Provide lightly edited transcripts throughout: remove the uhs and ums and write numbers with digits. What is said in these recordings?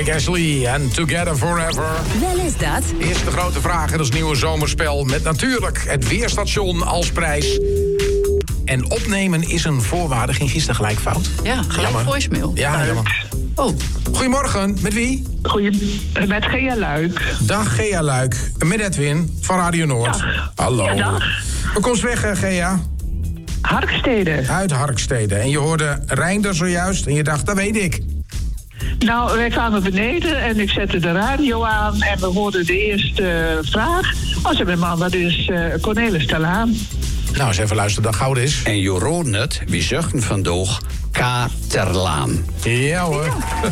Rick Astley en Together Forever. Wel is dat. Eerst de grote vraag in ons nieuwe zomerspel. Met natuurlijk het weerstation als prijs. En opnemen is een voorwaarde. Ging gisteren gelijk fout. Ja, gelijk Jammer. voicemail. Ja, jammer. Oh, Goedemorgen, met wie? Met Gea Luik. Dag Gea Luik. Met Edwin van Radio Noord. Dag. Hallo. Ja, dag. Waar komt ze weg, Gea? Harkstede. Uit Harkstede. En je hoorde Reinder zojuist en je dacht, dat weet ik. Nou, wij kwamen beneden en ik zette de radio aan en we hoorden de eerste vraag. Oh, zei mijn man, dat is Cornelis Terlaan. Nou, eens even luisteren, dat goud is. En je hoort het, wie zuchten vandaag Katerlaan. Ja hoor.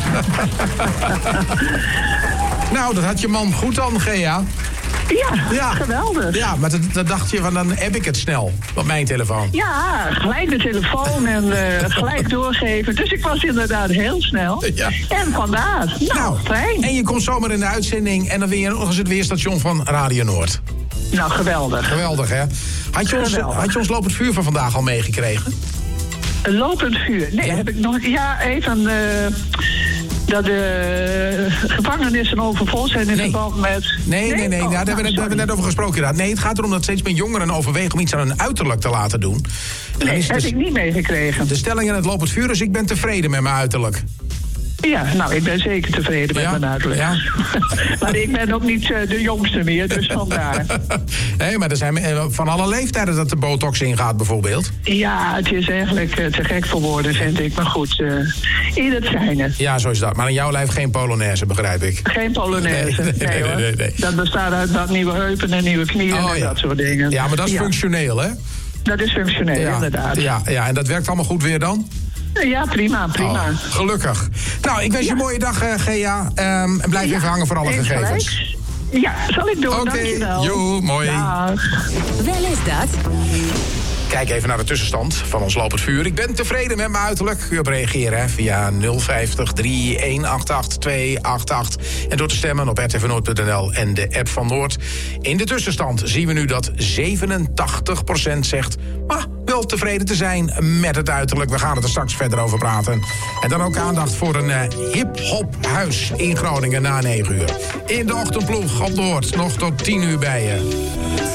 Nou, dat had je man goed dan, Gea. Ja, geweldig. Ja, maar dat dacht je van, dan heb ik het snel op mijn telefoon. Ja, gelijk de telefoon en gelijk doorgeven. Dus ik was inderdaad heel snel. Ja. En vandaar. Nou, fijn. En je komt zomaar in de uitzending en dan ben je nog eens het weerstation van Radio Noord. Nou, geweldig. Geweldig, hè? Had je ons lopend vuur van vandaag al meegekregen? Een lopend vuur. Nee, Ja. heb ik nog. Ja, even dat de gevangenissen overvol zijn in verband met. Nee. Oh, Nou, daar hebben we net over gesproken inderdaad. Nee, het gaat erom dat steeds meer jongeren overwegen om iets aan hun uiterlijk te laten doen. En dan Nee, is heb ik niet meegekregen. de stelling in het lopend vuur, dus ik ben tevreden met mijn uiterlijk. Ja, nou, ik ben zeker tevreden met mijn uiterlijk. Ja. Maar ik ben ook niet de jongste meer, dus vandaar. Nee, maar er zijn van alle leeftijden dat de botox ingaat bijvoorbeeld. Ja, het is eigenlijk te gek voor woorden, vind ik. Maar goed, in het zijne. Ja, zo is dat. Maar in jouw lijf geen Polonaise, begrijp ik. Geen Polonaise. Nee, hoor. nee. Dat bestaat uit wat nieuwe heupen en nieuwe knieën en dat soort dingen. Ja, maar dat is functioneel, hè? Dat is functioneel, inderdaad. Ja, en dat werkt allemaal goed weer dan? Ja, prima. Oh, gelukkig. Nou, ik wens je een mooie dag, Gea. En blijf even hangen voor alle gegevens. Gelijk. Ja, zal ik doen. Oké, Dankjewel. joe, mooi. Dag. Wel is dat. Kijk even naar de tussenstand van ons lopend vuur. Ik ben tevreden met mijn uiterlijk. U op reageren hè, via 050 3188 288. En door te stemmen op rtvnoord.nl en de app van Noord. In de tussenstand zien we nu dat 87% zegt wel tevreden te zijn met het uiterlijk. We gaan het er straks verder over praten. En dan ook aandacht voor een hip-hop huis in Groningen na 9 uur. In de ochtendploeg op Noord nog tot 10 uur bij je.